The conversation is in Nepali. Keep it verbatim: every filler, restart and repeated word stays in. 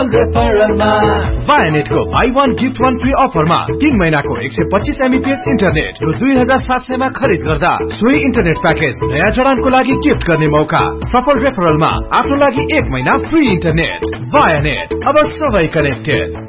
वायानेट को by one gift one free अफरमा तीन महीना को एक सौ पच्चीस एमबीपीएस इंटरनेट र दुई हजार सात सय मा खरीद गर्दा सोही इंटरनेट पैकेज नयाँ जडानको लागि गिफ्ट गर्ने मौका। सफल रेफरलमा आफ्नो लागि एक महीना फ्री इंटरनेट। वायानेट, अब सबै कनेक्टेड।